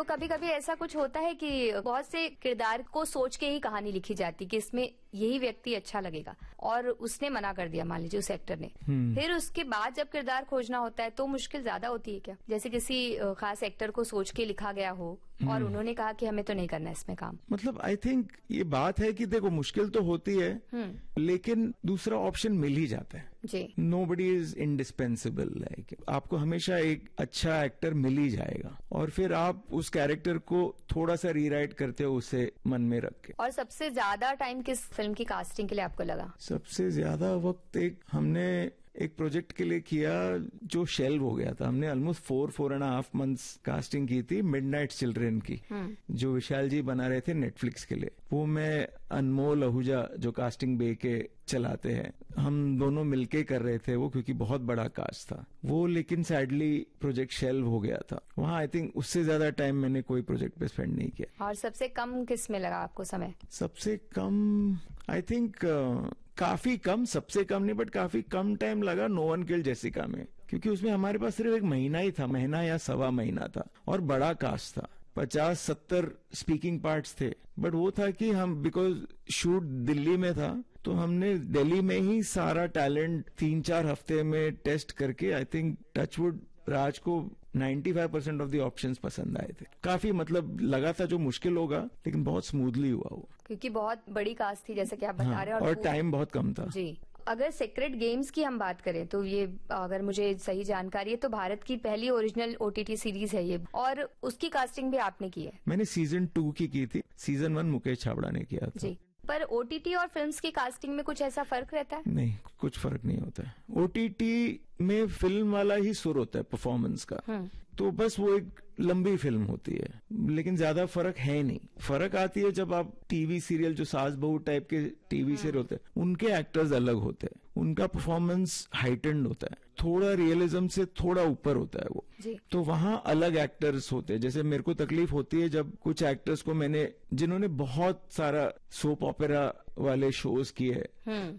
तो कभी कभी ऐसा कुछ होता है कि बहुत से किरदार को सोच के ही कहानी लिखी जाती कि इसमें यही व्यक्ति अच्छा लगेगा, और उसने मना कर दिया, मान लीजिए उस एक्टर ने, फिर उसके बाद जब किरदार खोजना होता है तो मुश्किल ज्यादा होती है क्या? जैसे किसी खास एक्टर को सोच के लिखा गया हो और उन्होंने कहा कि हमें तो नहीं करना इसमें काम। मतलब आई थिंक ये बात है कि देखो मुश्किल तो होती है, लेकिन दूसरा ऑप्शन मिल ही जाता है जी। नोबडी इज इंडिस्पेंसिबल, लाइक आपको हमेशा एक अच्छा एक्टर मिल ही जाएगा, और फिर आप उस कैरेक्टर को थोड़ा सा रीराइट करते हो उसे मन में रख के। और सबसे ज्यादा टाइम किस फिल्म की कास्टिंग के लिए आपको लगा? सबसे ज्यादा वक्त हमने एक प्रोजेक्ट के लिए किया जो शेल्व हो गया था। हमने ऑलमोस्ट 4.5 मंथ्स कास्टिंग की थी, मिडनाइट चिल्ड्रन की, जो विशाल जी बना रहे थे नेटफ्लिक्स के लिए। वो मैं अनमोल आहूजा जो कास्टिंग बे के चलाते हैं, हम दोनों मिलके कर रहे थे वो, क्योंकि बहुत बड़ा कास्ट था वो। लेकिन सैडली प्रोजेक्ट शेल्व हो गया था। वहां आई थिंक उससे ज्यादा टाइम मैंने कोई प्रोजेक्ट पे स्पेंड नहीं किया। और सबसे कम किस में लगा आपको समय? सबसे कम आई थिंक काफी कम, सबसे कम नहीं बट काफी कम टाइम लगा नो वन किल्ड जेसिका में, क्योंकि उसमें हमारे पास सिर्फ 1 महीना ही था, महीना या सवा महीना था, और बड़ा कास्ट था, 50-70 स्पीकिंग पार्ट्स थे। बट वो था कि हम, बिकॉज शूट दिल्ली में था, तो हमने दिल्ली में ही सारा टैलेंट 3-4 हफ्ते में टेस्ट करके आई थिंक टचवुड राज को 95% ऑफ द ऑप्शंस पसंद आए थे। काफी मतलब लगा था जो मुश्किल होगा, लेकिन बहुत स्मूथली हुआ वो, क्योंकि बहुत बड़ी कास्ट थी जैसे कि आप बता रहे हैं। और टाइम बहुत कम था जी। अगर सीक्रेट गेम्स की हम बात करें तो ये, अगर मुझे सही जानकारी है, तो भारत की पहली ओरिजिनल OTT सीरीज है ये, और उसकी कास्टिंग भी आपने की है। मैंने सीजन 2 की थी, सीजन 1 मुकेश छाबड़ा ने किया था। जी। पर OTT और फिल्म्स की कास्टिंग में कुछ ऐसा फर्क रहता है? नहीं, कुछ फर्क नहीं होता है। OTT में फिल्म वाला ही सुर होता है परफॉर्मेंस का, तो बस वो एक लंबी फिल्म होती है, लेकिन ज्यादा फर्क है नहीं। फर्क आती है जब आप टीवी सीरियल, जो सास बहू टाइप के टीवी सीरियल होते हैं, उनके एक्टर्स अलग होते हैं, उनका परफॉर्मेंस हाइटेंड होता है, थोड़ा रियलिज्म से थोड़ा ऊपर होता है वो जी। तो वहां अलग एक्टर्स होते हैं। जैसे मेरे को तकलीफ होती है जब कुछ एक्टर्स को मैंने, जिन्होंने बहुत सारा सोप ऑपेरा वाले शोज किए,